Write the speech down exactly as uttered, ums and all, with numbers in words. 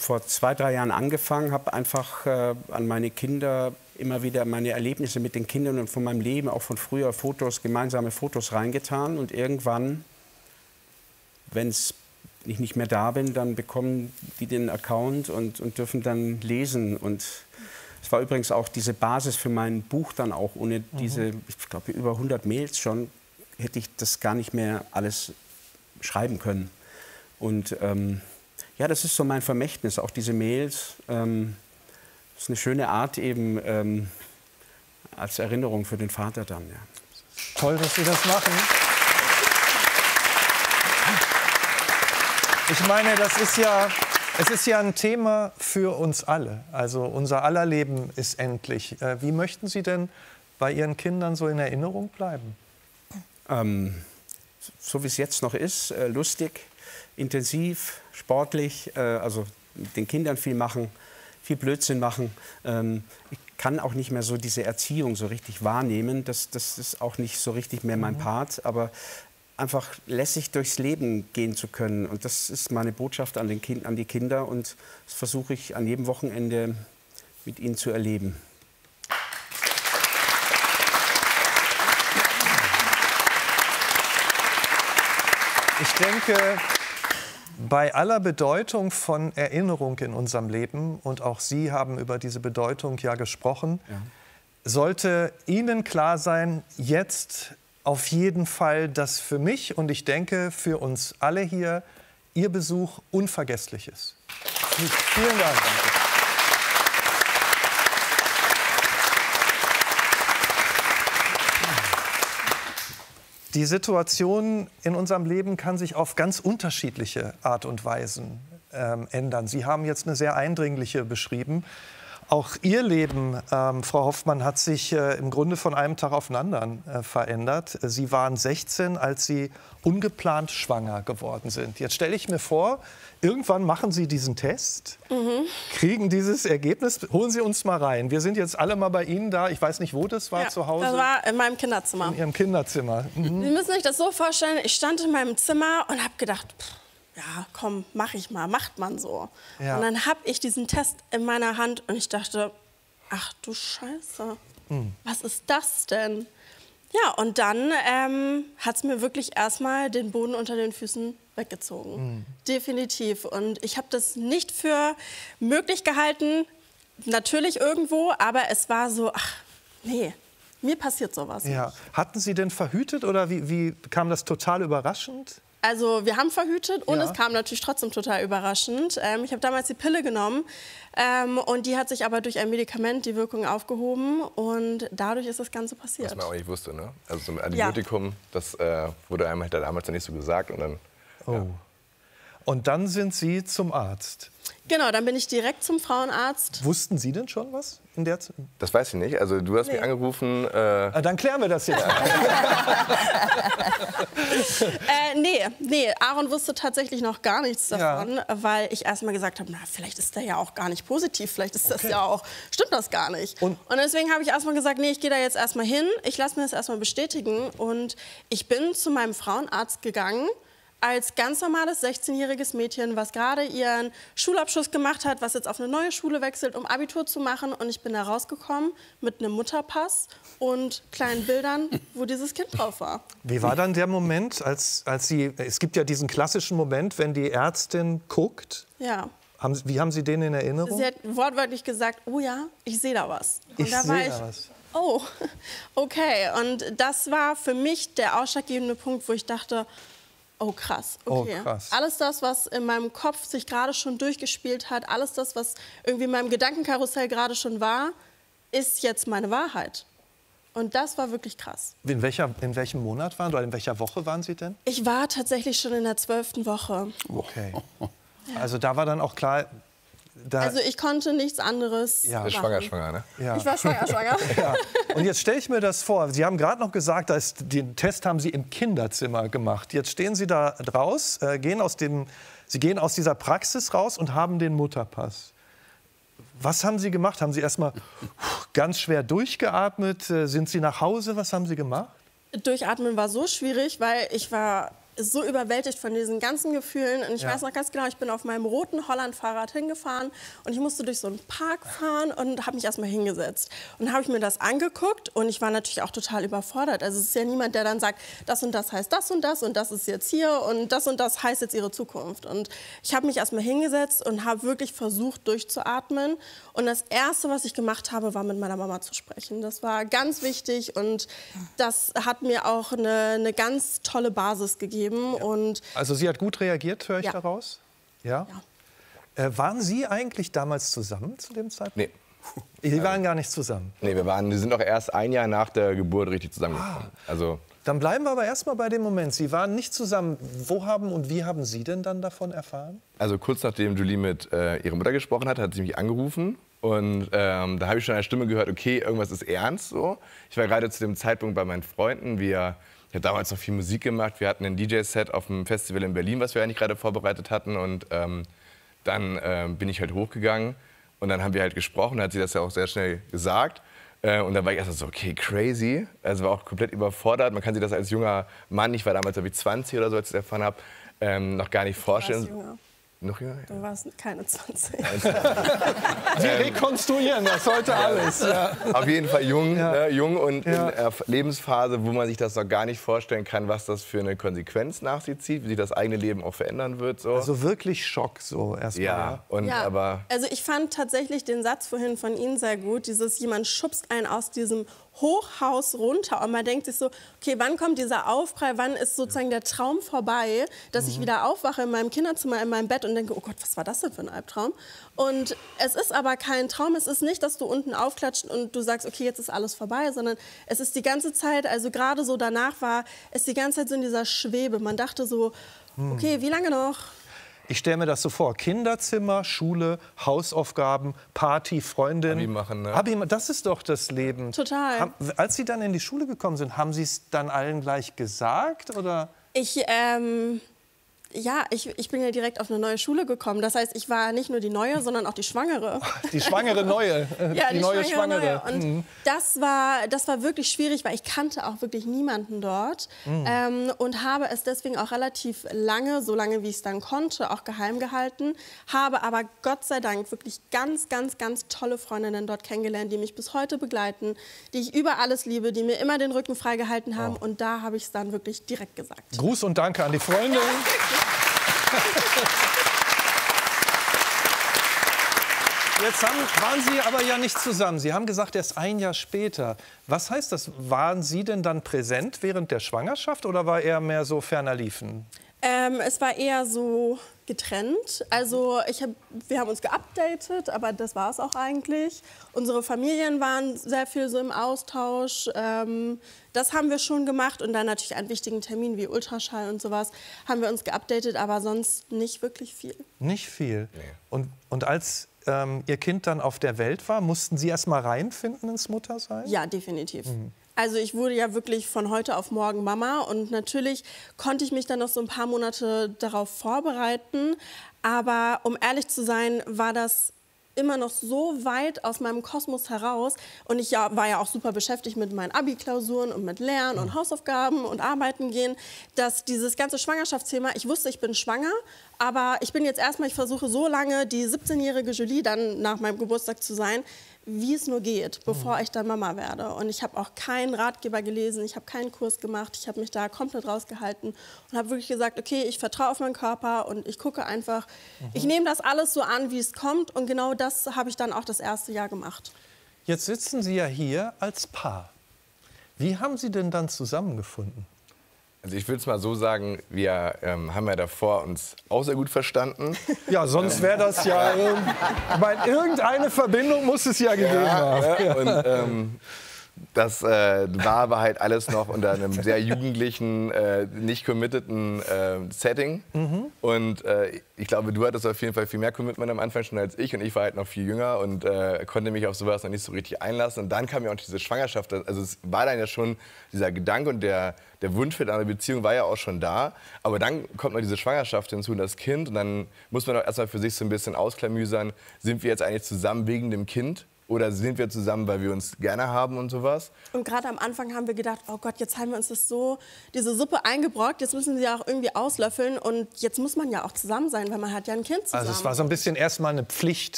vor zwei, drei Jahren angefangen, habe einfach äh, an meine Kinder immer wieder meine Erlebnisse mit den Kindern und von meinem Leben, auch von früher, Fotos, gemeinsame Fotos reingetan. Und irgendwann, wenn ich nicht mehr da bin, dann bekommen die den Account und, und dürfen dann lesen. Und es war übrigens auch diese Basis für mein Buch dann auch. Ohne diese, ich glaube, über hundert Mails schon, hätte ich das gar nicht mehr alles schreiben können. Und ähm, ja, das ist so mein Vermächtnis, auch diese Mails. Ähm, das ist eine schöne Art eben ähm, als Erinnerung für den Vater dann. Ja. Toll, dass Sie das machen. Ich meine, das ist ja, es ist ja ein Thema für uns alle. Also unser aller Leben ist endlich. Äh, wie möchten Sie denn bei Ihren Kindern so in Erinnerung bleiben? Ähm, so wie es jetzt noch ist, äh, lustig, intensiv, sportlich, äh, also mit den Kindern viel machen, viel Blödsinn machen. Ähm, ich kann auch nicht mehr so diese Erziehung so richtig wahrnehmen. Das, das ist auch nicht so richtig mehr mein Part. Aber einfach lässig durchs Leben gehen zu können. Und das ist meine Botschaft an, den kind, an die Kinder. Und das versuche ich an jedem Wochenende mit ihnen zu erleben. Ich denke, bei aller Bedeutung von Erinnerung in unserem Leben, und auch Sie haben über diese Bedeutung ja gesprochen, ja. sollte Ihnen klar sein, jetzt auf jeden Fall, dass für mich und ich denke für uns alle hier Ihr Besuch unvergesslich ist. Vielen Dank. Danke. Die Situation in unserem Leben kann sich auf ganz unterschiedliche Art und Weisen ähm, ändern. Sie haben jetzt eine sehr eindringliche beschrieben. Auch Ihr Leben, ähm, Frau Hoffmann, hat sich äh, im Grunde von einem Tag auf den anderen äh, verändert. Sie waren sechzehn, als Sie ungeplant schwanger geworden sind. Jetzt stelle ich mir vor, irgendwann machen Sie diesen Test, mhm. kriegen dieses Ergebnis. Holen Sie uns mal rein. Wir sind jetzt alle mal bei Ihnen da. Ich weiß nicht, wo das war, ja, zu Hause. Das war in meinem Kinderzimmer. In Ihrem Kinderzimmer. Mhm. Sie müssen sich das so vorstellen, ich stand in meinem Zimmer und habe gedacht, pff, ja, komm, mach ich mal, macht man so. Ja. Und dann habe ich diesen Test in meiner Hand und ich dachte, ach du Scheiße, mhm. was ist das denn? Ja, und dann ähm, hat es mir wirklich erstmal den Boden unter den Füßen weggezogen. Mhm. Definitiv. Und ich habe das nicht für möglich gehalten, natürlich irgendwo, aber es war so, ach nee, mir passiert sowas ja. nicht. Hatten Sie denn verhütet oder wie, wie kam das total überraschend? Also wir haben verhütet und ja. es kam natürlich trotzdem total überraschend. Ähm, ich habe damals die Pille genommen ähm, und die hat sich aber durch ein Medikament die Wirkung aufgehoben und dadurch ist das Ganze passiert. Was man auch nicht wusste, ne? Also so ein Antibiotikum, ja. das äh, wurde einem halt damals dann nicht so gesagt und dann... Oh. Ja. Und dann sind Sie zum Arzt. Genau, dann bin ich direkt zum Frauenarzt. Wussten Sie denn schon was in der Zeit? Das weiß ich nicht. Also du hast nee. mich angerufen. Äh ah, dann klären wir das jetzt. äh, nee, nee, Aaron wusste tatsächlich noch gar nichts davon, ja. weil ich erst mal gesagt habe, na, vielleicht ist der ja auch gar nicht positiv, vielleicht ist das okay. ja auch, stimmt das gar nicht. Und, und deswegen habe ich erst mal gesagt, nee, ich gehe da jetzt erst mal hin, ich lasse mir das erst mal bestätigen und ich bin zu meinem Frauenarzt gegangen. Als ganz normales sechzehnjähriges Mädchen, was gerade ihren Schulabschluss gemacht hat, was jetzt auf eine neue Schule wechselt, um Abitur zu machen. Und ich bin da rausgekommen mit einem Mutterpass und kleinen Bildern, wo dieses Kind drauf war. Wie war dann der Moment, als, als Sie, es gibt ja diesen klassischen Moment, wenn die Ärztin guckt. Ja. Haben, wie haben Sie den in Erinnerung? Sie hat wortwörtlich gesagt, oh ja, ich sehe da was. Und ich da sehe war ich, da was. Oh, okay. Und das war für mich der ausschlaggebende Punkt, wo ich dachte, oh krass, okay. Oh, krass. Alles das, was in meinem Kopf sich gerade schon durchgespielt hat, alles das, was irgendwie in meinem Gedankenkarussell gerade schon war, ist jetzt meine Wahrheit. Und das war wirklich krass. In, welcher, in welchem Monat waren oder in welcher Woche waren Sie denn? Ich war tatsächlich schon in der zwölften Woche. Okay. Also da war dann auch klar... Da also ich konnte nichts anderes ja. machen. Schwanger, schwanger, ne? Ja. Ich war schwanger, schwanger. Ja. Und jetzt stelle ich mir das vor. Sie haben gerade noch gesagt, dass den Test haben Sie im Kinderzimmer gemacht. Jetzt stehen Sie da raus, äh, gehen aus dem, Sie gehen aus dieser Praxis raus und haben den Mutterpass. Was haben Sie gemacht? Haben Sie erst mal ganz schwer durchgeatmet? Sind Sie nach Hause? Was haben Sie gemacht? Durchatmen war so schwierig, weil ich war ist so überwältigt von diesen ganzen Gefühlen. Und ich Ja. weiß noch ganz genau, ich bin auf meinem roten Holland-Fahrrad hingefahren und ich musste durch so einen Park fahren und habe mich erstmal hingesetzt. Und dann habe ich mir das angeguckt und ich war natürlich auch total überfordert. Also es ist ja niemand, der dann sagt, das und das heißt das und das und das ist jetzt hier und das und das heißt jetzt ihre Zukunft. Und ich habe mich erstmal hingesetzt und habe wirklich versucht durchzuatmen. Und das Erste, was ich gemacht habe, war mit meiner Mama zu sprechen. Das war ganz wichtig und das hat mir auch eine, eine ganz tolle Basis gegeben. Ja. Und also sie hat gut reagiert, höre ich Ja. daraus? Ja. Ja. Äh, waren Sie eigentlich damals zusammen zu dem Zeitpunkt? Nee. Sie waren gar nicht zusammen. Nee, wir, waren, wir sind auch erst ein Jahr nach der Geburt richtig zusammengekommen. Ah. Also, Dann bleiben wir aber erstmal bei dem Moment. Sie waren nicht zusammen. Wo haben und wie haben Sie denn dann davon erfahren? also kurz nachdem Julie mit äh, ihrer Mutter gesprochen hat, hat sie mich angerufen. Und ähm, da habe ich schon eine Stimme gehört, okay, irgendwas ist ernst. So. Ich war gerade zu dem Zeitpunkt bei meinen Freunden. Wir, ich habe damals noch viel Musik gemacht. Wir hatten ein D J-Set auf dem Festival in Berlin, was wir eigentlich gerade vorbereitet hatten. Und ähm, dann äh, bin ich halt hochgegangen. Und dann haben wir halt gesprochen. Da hat sie das ja auch sehr schnell gesagt. Äh, und da war ich erst so, okay, crazy. Also war auch komplett überfordert. Man kann sich das als junger Mann, ich war damals glaube ich zwanzig oder so, als ich das erfahren habe, ähm, noch gar nicht vorstellen. Du warst jünger. Noch jünger? Du warst keine zwanzig. Sie rekonstruieren das heute alles. Ja. Auf jeden Fall jung, Ja. ne, jung und Ja. in einer Lebensphase, wo man sich das noch gar nicht vorstellen kann, was das für eine Konsequenz nach sich zieht, wie sich das eigene Leben auch verändern wird. So. Also wirklich Schock so erstmal. ja, und Ja, aber also ich fand tatsächlich den Satz vorhin von Ihnen sehr gut. Dieses, jemand schubst einen aus diesem Hochhaus runter und man denkt sich so, okay, wann kommt dieser Aufprall, wann ist sozusagen der Traum vorbei, dass Mhm. ich wieder aufwache in meinem Kinderzimmer, in meinem Bett und denke, oh Gott, was war das denn für ein Albtraum? Und es ist aber kein Traum, es ist nicht, dass du unten aufklatscht und du sagst, okay, jetzt ist alles vorbei, sondern es ist die ganze Zeit, also gerade so danach war es die ganze Zeit so in dieser Schwebe. Man dachte so, okay, wie lange noch? Ich stelle mir das so vor, Kinderzimmer, Schule, Hausaufgaben, Party, Freundin. Abi machen, ne? Abi, das ist doch das Leben. Total. Haben, als Sie dann in die Schule gekommen sind, haben Sie es dann allen gleich gesagt? Oder? Ich, ähm, ja, ich, ich bin ja direkt auf eine neue Schule gekommen. Das heißt, ich war nicht nur die Neue, sondern auch die Schwangere. Die schwangere Neue. äh, Ja, die, die, neue schwangere, Schwangere. Neue. Und Mhm. das, war, das war wirklich schwierig, weil ich kannte auch wirklich niemanden dort. Mhm. Ähm, und habe es deswegen auch relativ lange, so lange wie ich es dann konnte, auch geheim gehalten. Habe aber Gott sei Dank wirklich ganz, ganz, ganz tolle Freundinnen dort kennengelernt, die mich bis heute begleiten, die ich über alles liebe, die mir immer den Rücken freigehalten haben. Oh. Und da habe ich es dann wirklich direkt gesagt. Gruß und Danke an die Freunde. Jetzt haben, waren Sie aber ja nicht zusammen. Sie haben gesagt, erst ein Jahr später. Was heißt das? Waren Sie denn dann präsent während der Schwangerschaft oder war er mehr so ferner liefen? Ähm, es war eher so getrennt. Also ich hab, wir haben uns geupdatet, aber das war es auch eigentlich. Unsere Familien waren sehr viel so im Austausch. Ähm, das haben wir schon gemacht. Und dann natürlich an wichtigen Terminen wie Ultraschall und sowas haben wir uns geupdatet, aber sonst nicht wirklich viel. Nicht viel. Nee. Und, und als ähm, Ihr Kind dann auf der Welt war, mussten Sie erst mal reinfinden ins Muttersein? Ja, definitiv. Also ich wurde ja wirklich von heute auf morgen Mama und natürlich konnte ich mich dann noch so ein paar Monate darauf vorbereiten. Aber um ehrlich zu sein, war das immer noch so weit aus meinem Kosmos heraus. Und ich ja, war ja auch super beschäftigt mit meinen Abi-Klausuren und mit Lernen und Hausaufgaben und Arbeiten gehen, dass dieses ganze Schwangerschaftsthema, ich wusste, ich bin schwanger, aber ich bin jetzt erstmal, ich versuche so lange die siebzehnjährige Julie dann nach meinem Geburtstag zu sein, wie es nur geht, bevor ich dann Mama werde. Und ich habe auch keinen Ratgeber gelesen, ich habe keinen Kurs gemacht, ich habe mich da komplett rausgehalten und habe wirklich gesagt, okay, ich vertraue auf meinen Körper und ich gucke einfach, mhm. ich nehme das alles so an, wie es kommt. Und genau das habe ich dann auch das erste Jahr gemacht. Jetzt sitzen Sie ja hier als Paar. Wie haben Sie denn dann zusammengefunden? Also ich würde es mal so sagen, wir ähm, haben ja davor uns auch sehr gut verstanden. Ja, sonst wäre das ja... Ich meine, irgendeine Verbindung muss es ja gegeben haben. Ja, und ähm, das äh, war aber halt alles noch unter einem sehr jugendlichen, äh, nicht committeden äh, Setting. Mhm. Und äh, ich glaube, du hattest auf jeden Fall viel mehr Commitment am Anfang schon als ich. Und ich war halt noch viel jünger und äh, konnte mich auf sowas noch nicht so richtig einlassen. Und dann kam ja auch diese Schwangerschaft. Also es war dann ja schon dieser Gedanke und der, der Wunsch für eine Beziehung war ja auch schon da. Aber dann kommt noch diese Schwangerschaft hinzu und das Kind. Und dann muss man auch erstmal für sich so ein bisschen ausklamüsern, sind wir jetzt eigentlich zusammen wegen dem Kind? Oder sind wir zusammen, weil wir uns gerne haben und sowas? Und gerade am Anfang haben wir gedacht, oh Gott, jetzt haben wir uns das so, diese Suppe eingebrockt, jetzt müssen sie ja auch irgendwie auslöffeln und jetzt muss man ja auch zusammen sein, weil man hat ja ein Kind zusammen. Also es war so ein bisschen erstmal eine Pflicht,